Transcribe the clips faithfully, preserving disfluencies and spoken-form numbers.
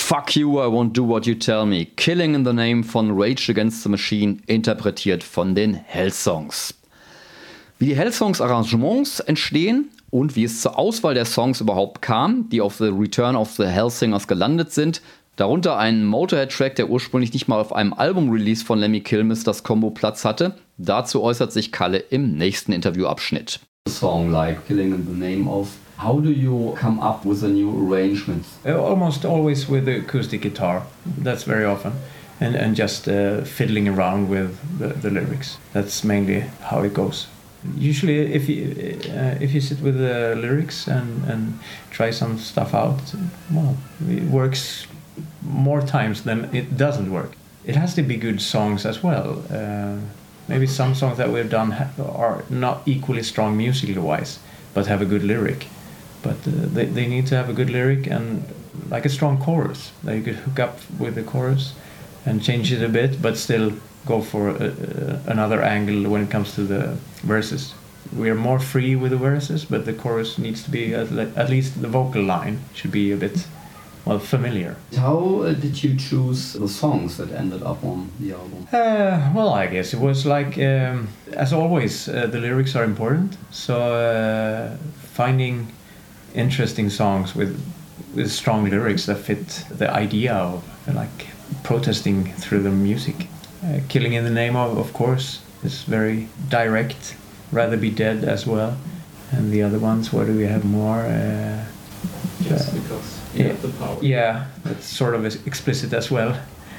Fuck you, I won't do what you tell me. Killing in the Name von Rage Against the Machine, interpretiert von den Hellsongs. Wie die Hellsongs Arrangements entstehen und wie es zur Auswahl der Songs überhaupt kam, die auf The Return of the Hellsingers gelandet sind, darunter ein Motorhead-Track, der ursprünglich nicht mal auf einem Album-Release von Lemmy Kilmister Combo Platz hatte, dazu äußert sich Kalle im nächsten Interviewabschnitt. A song like Killing in the Name of, how do you come up with a new arrangement? Almost always with the acoustic guitar, that's very often, and, and just uh, fiddling around with the, the lyrics. That's mainly how it goes. Usually if you, uh, if you sit with the lyrics and, and try some stuff out, well, it works more times than it doesn't work. It has to be good songs as well. Uh, maybe some songs that we've done ha- are not equally strong musically wise, but have a good lyric. But uh, they, they need to have a good lyric and like a strong chorus that you could hook up with the chorus and change it a bit, but still go for a, a, another angle when it comes to the verses. We are more free with the verses, but the chorus needs to be, at, le- at least the vocal line should be a bit, well, familiar. How uh, did you choose the songs that ended up on the album? Uh, well, I guess it was like, um, as always, uh, the lyrics are important. So uh, finding interesting songs with with strong lyrics that fit the idea of like protesting through the music. Uh, Killing in the Name of, of course, is very direct. Rather Be Dead as well. And the other ones, what do we have more? Uh, Just uh, because you yeah, have the power. Yeah, that's sort of explicit as well.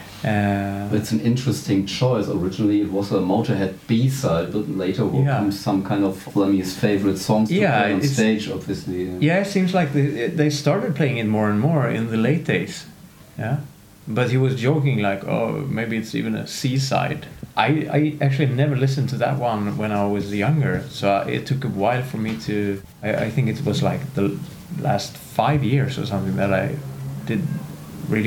Uh, It's an interesting choice. Originally it was a Motorhead B-side, but later will Yeah. come some kind of Lemmy's favorite songs to Yeah, play on it's- stage, obviously. Yeah, it seems like they, they started playing it more and more in the late days. Yeah, but he was joking like, oh, maybe it's even a C-side. I, I actually never listened to that one when I was younger, so it took a while for me to. I, I think it was like the last five years or something that I did